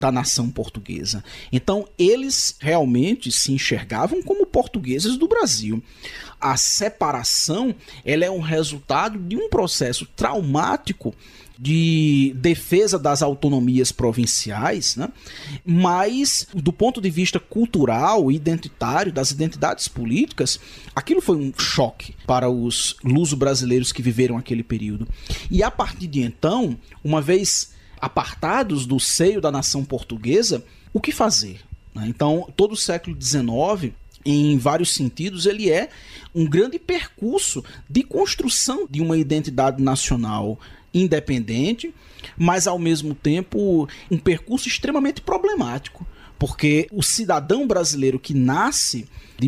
da nação portuguesa. Então, eles realmente se enxergavam como portugueses do Brasil. A separação, ela é um resultado de um processo traumático de defesa das autonomias provinciais, né? Mas, do ponto de vista cultural, identitário, das identidades políticas, aquilo foi um choque para os luso-brasileiros que viveram aquele período. E a partir de então, uma vez apartados do seio da nação portuguesa, o que fazer? Então, todo o século XIX, em vários sentidos, ele é um grande percurso de construção de uma identidade nacional independente, mas ao mesmo tempo um percurso extremamente problemático, porque o cidadão brasileiro que nasce de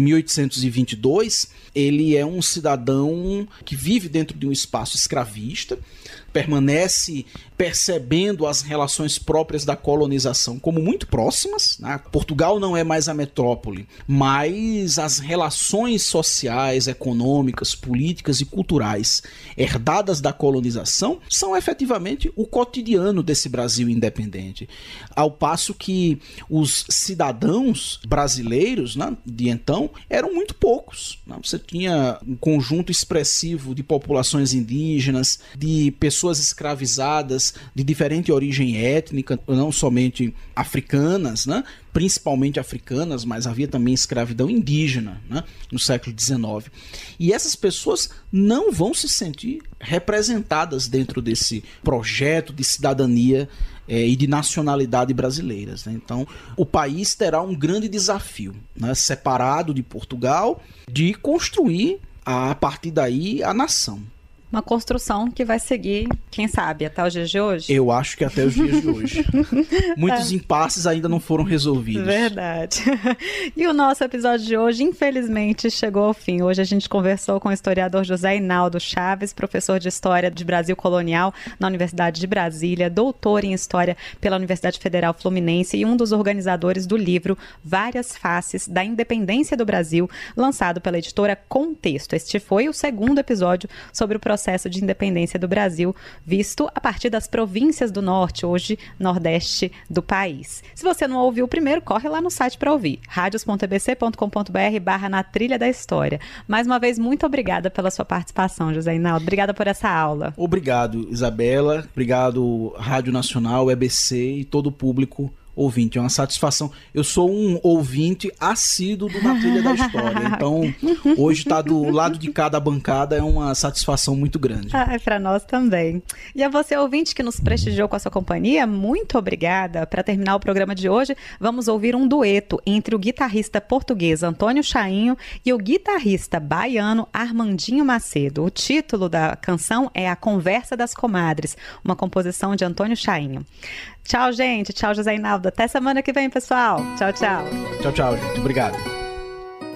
1822, ele é um cidadão que vive dentro de um espaço escravista, permanece percebendo as relações próprias da colonização como muito próximas, né? Portugal não é mais a metrópole, mas as relações sociais, econômicas, políticas e culturais herdadas da colonização são efetivamente o cotidiano desse Brasil independente. Ao passo que os cidadãos brasileiros, né, de então eram muito poucos, né? Você tinha um conjunto expressivo de populações indígenas, de pessoas escravizadas de diferente origem étnica, não somente africanas, né? Principalmente africanas, mas havia também escravidão indígena, né? No século XIX. E essas pessoas não vão se sentir representadas dentro desse projeto de cidadania e de nacionalidade brasileiras, né? Então, o país terá um grande desafio, né? Separado de Portugal, de construir, a partir daí, a nação. Uma construção que vai seguir, quem sabe, até os dias de hoje? Eu acho que até os dias de hoje. Muitos impasses ainda não foram resolvidos. Verdade. E o nosso episódio de hoje, infelizmente, chegou ao fim. Hoje a gente conversou com o historiador José Hinaldo Chaves, professor de História de Brasil Colonial na Universidade de Brasília, doutor em História pela Universidade Federal Fluminense e um dos organizadores do livro Várias Faces da Independência do Brasil, lançado pela editora Contexto. Este foi o segundo episódio sobre o processo de independência do Brasil, visto a partir das províncias do norte, hoje nordeste do país. Se você não ouviu o primeiro, corre lá no site para ouvir, radios.ebc.com.br/na trilha da história. Mais uma vez, muito obrigada pela sua participação, José Hinaldo. Obrigada por essa aula. Obrigado, Isabela. Obrigado, Rádio Nacional, EBC e todo o público ouvinte. É uma satisfação. Eu sou um ouvinte assíduo do Na Trilha da História. Então, hoje estar do lado de cada bancada é uma satisfação muito grande. É para nós também. E a você, ouvinte, que nos prestigiou com a sua companhia, muito obrigada. Para terminar o programa de hoje, vamos ouvir um dueto entre o guitarrista português Antônio Chainho e o guitarrista baiano Armandinho Macedo. O título da canção é A Conversa das Comadres, uma composição de Antônio Chainho. Tchau, gente. Tchau, José Hinaldo. Até semana que vem, pessoal. Tchau, tchau. Tchau, tchau, gente. Obrigado.